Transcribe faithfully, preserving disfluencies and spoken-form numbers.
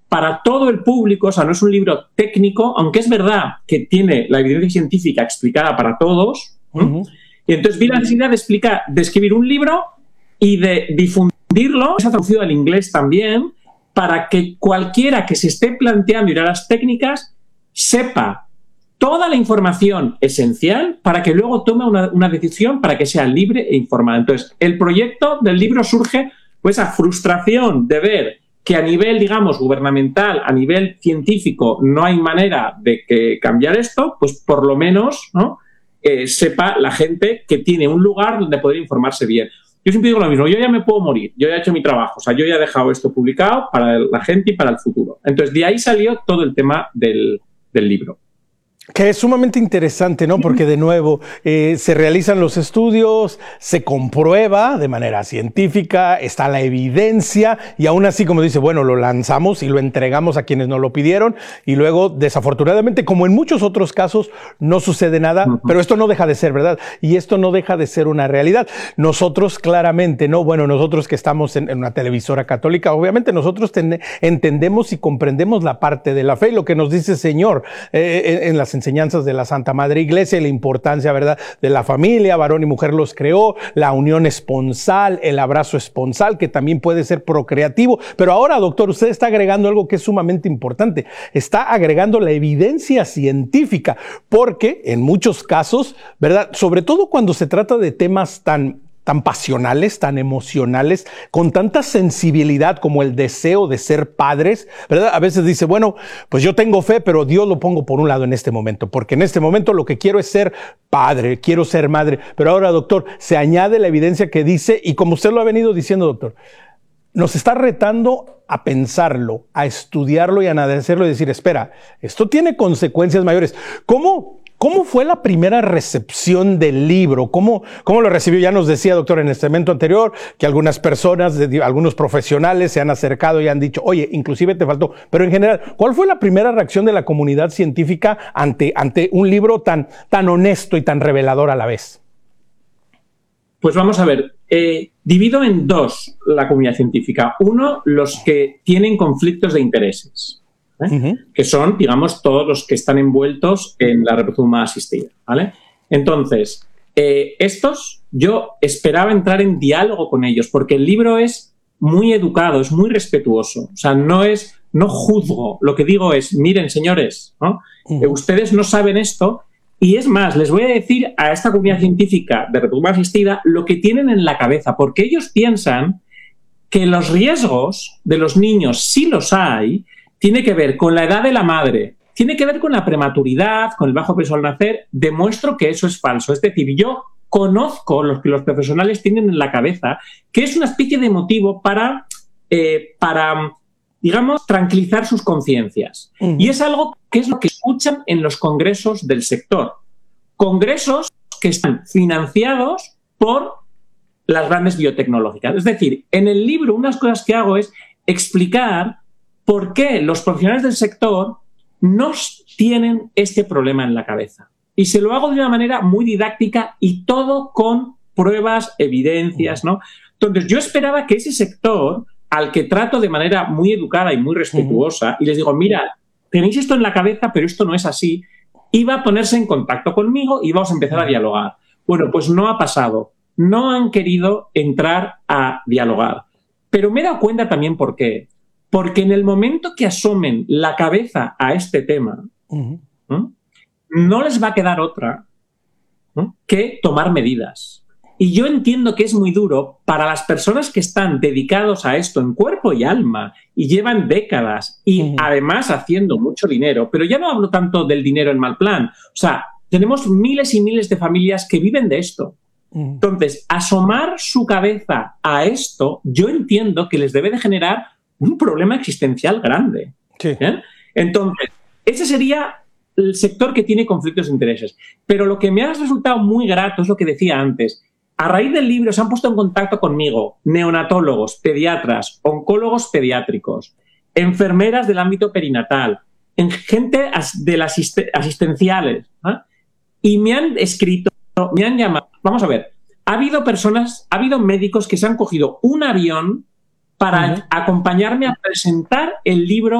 para todo el público, o sea, no es un libro técnico, aunque es verdad que tiene la evidencia científica explicada para todos. Uh-huh. Y entonces vi la necesidad de explicar, de escribir un libro y de difundirlo, se ha traducido al inglés también, para que cualquiera que se esté planteando ir a las técnicas sepa toda la información esencial para que luego tome una, una decisión para que sea libre e informada. Entonces, el proyecto del libro surge pues esa frustración de ver que a nivel, digamos, gubernamental, a nivel científico, no hay manera de que cambiar esto, pues por lo menos, ¿no?, eh, sepa la gente que tiene un lugar donde poder informarse bien. Yo siempre digo lo mismo, yo ya me puedo morir, yo ya he hecho mi trabajo, o sea, yo ya he dejado esto publicado para la gente y para el futuro. Entonces, de ahí salió todo el tema del, del libro. Que es sumamente interesante, ¿no? Porque de nuevo eh, se realizan los estudios, se comprueba de manera científica, está la evidencia y aún así, como dice, bueno, lo lanzamos y lo entregamos a quienes nos lo pidieron y luego, desafortunadamente, como en muchos otros casos, no sucede nada, uh-huh. pero esto no deja de ser verdad y esto no deja de ser una realidad. Nosotros claramente, ¿no? Bueno, nosotros que estamos en, en una televisora católica, obviamente nosotros ten, entendemos y comprendemos la parte de la fe y lo que nos dice el Señor eh, en, en las enseñanzas de la Santa Madre Iglesia y la importancia, ¿verdad?, de la familia, varón y mujer los creó, la unión esponsal, el abrazo esponsal, que también puede ser procreativo. Pero ahora, doctor, usted está agregando algo que es sumamente importante. Está agregando la evidencia científica, porque en muchos casos, ¿verdad?, sobre todo cuando se trata de temas tan tan pasionales, tan emocionales, con tanta sensibilidad como el deseo de ser padres, ¿verdad? A veces dice, bueno, pues yo tengo fe, pero Dios lo pongo por un lado en este momento, porque en este momento lo que quiero es ser padre, quiero ser madre. Pero ahora, doctor, se añade la evidencia que dice, y como usted lo ha venido diciendo, doctor, nos está retando a pensarlo, a estudiarlo y a analizarlo y decir, espera, esto tiene consecuencias mayores. ¿Cómo? ¿Cómo fue la primera recepción del libro? ¿Cómo, cómo lo recibió? Ya nos decía, doctor, en el segmento anterior, que algunas personas, de, algunos profesionales se han acercado y han dicho, oye, inclusive te faltó. Pero en general, ¿cuál fue la primera reacción de la comunidad científica ante, ante un libro tan, tan honesto y tan revelador a la vez? Pues vamos a ver, eh, divido en dos la comunidad científica. Uno, los que tienen conflictos de intereses. ¿Eh? Uh-huh. Que son, digamos, todos los que están envueltos en la reproducción humana asistida, ¿vale? Entonces, eh, estos, yo esperaba entrar en diálogo con ellos, porque el libro es muy educado, es muy respetuoso, o sea, no es, no juzgo, lo que digo es, miren, señores, ¿no? Uh-huh. eh, ustedes no saben esto, y es más, les voy a decir a esta comunidad científica de reproducción humana asistida lo que tienen en la cabeza, porque ellos piensan que los riesgos de los niños, si los hay, tiene que ver con la edad de la madre, tiene que ver con la prematuridad, con el bajo peso al nacer. Demuestro que eso es falso. Es decir, yo conozco lo que los profesionales tienen en la cabeza, que es una especie de motivo para, eh, para digamos, tranquilizar sus conciencias. Uh-huh. Y es algo que es lo que escuchan en los congresos del sector. Congresos que están financiados por las grandes biotecnológicas. Es decir, en el libro unas cosas que hago es explicar por qué los profesionales del sector no tienen este problema en la cabeza. Y se lo hago de una manera muy didáctica y todo con pruebas, evidencias, ¿no? Entonces, yo esperaba que ese sector, al que trato de manera muy educada y muy respetuosa, y les digo, mira, tenéis esto en la cabeza, pero esto no es así, iba a ponerse en contacto conmigo y vamos a empezar a dialogar. Bueno, pues no ha pasado. No han querido entrar a dialogar. Pero me he dado cuenta también por qué. Porque en el momento que asomen la cabeza a este tema, uh-huh. ¿no? no les va a quedar otra, ¿no?, que tomar medidas. Y yo entiendo que es muy duro para las personas que están dedicados a esto en cuerpo y alma y llevan décadas y uh-huh. además haciendo mucho dinero, pero ya no hablo tanto del dinero en mal plan. O sea, tenemos miles y miles de familias que viven de esto. Uh-huh. Entonces, asomar su cabeza a esto, yo entiendo que les debe de generar un problema existencial grande. Sí. ¿eh? Entonces, ese sería el sector que tiene conflictos de intereses. Pero lo que me ha resultado muy grato es lo que decía antes. A raíz del libro se han puesto en contacto conmigo neonatólogos, pediatras, oncólogos pediátricos, enfermeras del ámbito perinatal, en gente de las asist- asistenciales, ¿eh? Y me han escrito, me han llamado. Vamos a ver, ha habido personas, ha habido médicos que se han cogido un avión para uh-huh. acompañarme a presentar el libro